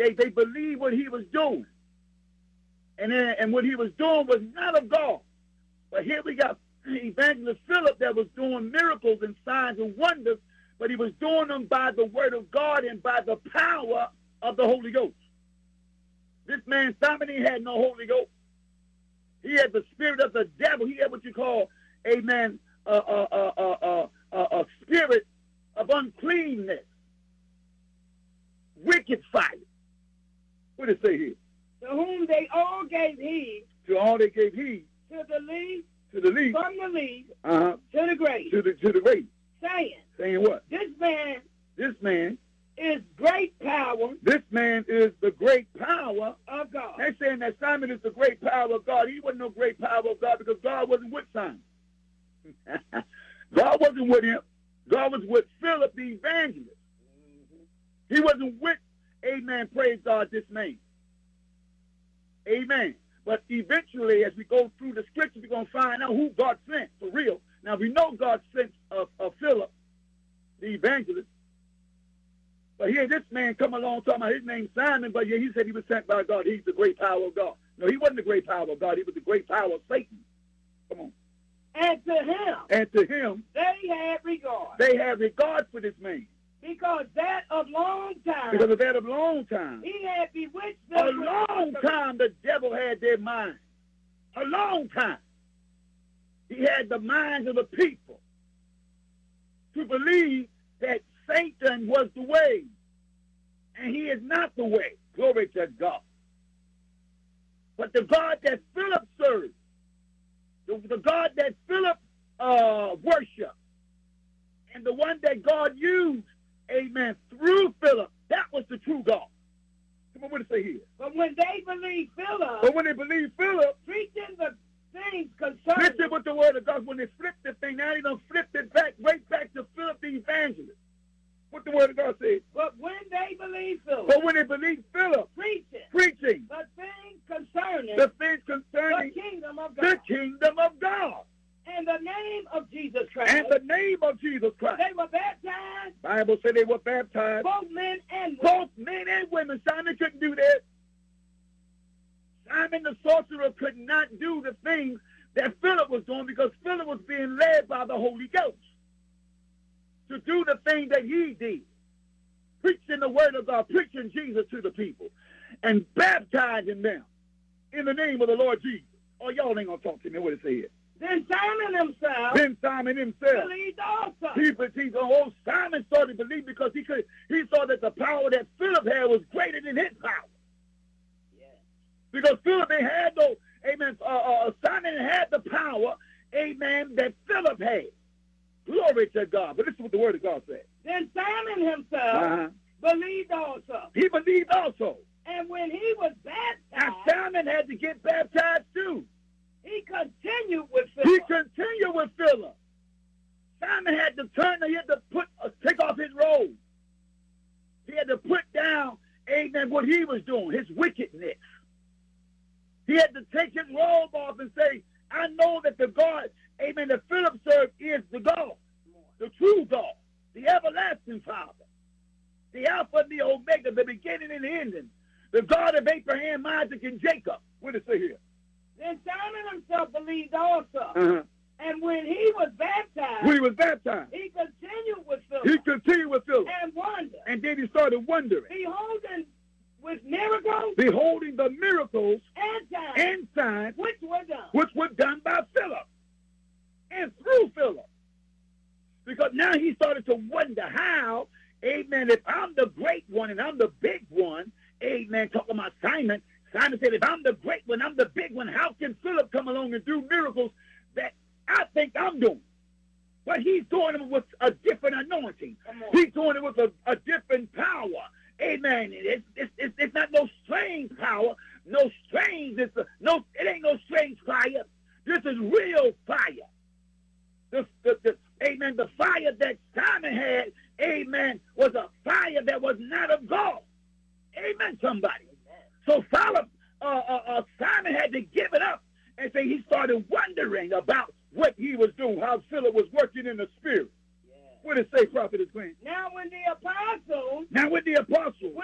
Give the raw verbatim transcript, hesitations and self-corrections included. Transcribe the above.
they, they believed what he was doing. And, then, and what he was doing was not of God. But here we got Evangelist Philip that was doing miracles and signs and wonders, but he was doing them by the word of God and by the power of the Holy Ghost. This man, Simon, he had no Holy Ghost. He had the spirit of the devil. He had what you call, amen, a uh, uh, uh, uh, uh, uh, spirit of uncleanness, wicked fire. What does it say here? To whom they all gave heed. To all they gave heed. To the least. To the least. From the least. Uh-huh. To the great. To the, to the great. Saying. Saying what? This man. This man. Is great power. This man is the great power of God. They're saying that Simon is the great power of God. He wasn't no great power of God because God wasn't with Simon. God wasn't with him. God was with Philip the evangelist. Mm-hmm. He wasn't with, amen, praise God, this man. Amen. But eventually, as we go through the scriptures, we're going to find out who God sent for real. Now, we know God sent uh, uh, Philip, the evangelist. But here, this man come along talking about his name Simon, but yeah, he said he was sent by God. He's the great power of God. No, he wasn't the great power of God. He was the great power of Satan. Come on. And to him. And to him. They had regard. They had regard for this man. Because that of long time. Because of that of long time. He had bewitched them. A long time the devil had their mind. A long time. He had the minds of the people to believe that Satan was the way, and he is not the way. Glory to God. But the God that Philip served, the, the God that Philip uh, worshiped, and the one that God used, amen, through Philip, that was the true God. Come on, what does it say here? But when they believed Philip, but when they believed Philip, preaching the things concerning, preaching with the word of God, when they flipped the thing, now they done flipped it back, right back to Philip the evangelist. What the word of God says. But when they believe Philip. But when they believe Philip. Preaching. Preaching. The things concerning. The things concerning. The kingdom of God. The kingdom of God. And the name of Jesus Christ. And the name of Jesus Christ. They were baptized. Bible said they were baptized. Both men and women. Both men and women. Simon couldn't do that. Simon the sorcerer could not do the things that Philip was doing because Philip was being led by the Holy Ghost to do the thing that he did, preaching the word of God, preaching Jesus to the people, and baptizing them in the name of the Lord Jesus. Oh, y'all ain't going to talk to me. What it say? Then Simon himself. Then Simon himself. Believed also. He, he, oh, Simon started to believe because he could. He saw that the power that Philip had was greater than his power. Yeah. Because Philip they had no, amen, uh, uh, Simon had the power, amen, that Philip had. Glory to God. But this is what the word of God said. Then Simon himself uh-huh. believed also. He believed also. And when he was baptized. Now Simon had to get baptized too. He continued with Philip. He continued with Philip. Simon had to turn, he had to put, uh, take off his robe. He had to put down, amen, what he was doing, his wickedness. He had to take his robe off and say, I know that the God, amen, that Philip served is the God, the true God, the everlasting Father, the Alpha and the Omega, the beginning and the ending, the God of Abraham, Isaac, and Jacob. What does it say here? Then Simon himself believed also. Uh-huh. And when he was baptized, when he was baptized, he continued with Philip. He continued with Philip. And wondered. And then he started wondering. Beholding with miracles. Beholding the miracles and signs. And signs. Which were done. Which were done by Philip. And through Philip. Because now he started to wonder how, amen, if I'm the great one and I'm the big one, amen, talking about Simon, Simon said, if I'm the great one, I'm the big one, how can Philip come along and do miracles that I think I'm doing? But he's doing it with a different anointing. He's doing it with a, a different power. Amen. It's, it's, it's, it's not no strange power, no strange, it's a, no, it ain't no strange fire. This is real fire. The, the, the, amen, the fire that Simon had, amen, was a fire that was not of God. Amen, somebody. So Philip, uh, uh, uh, Simon had to give it up and say he started wondering about what he was doing, how Philip was working in the spirit. Yeah. What did it say, Prophet Grant? Now when the apostles, now when the apostles,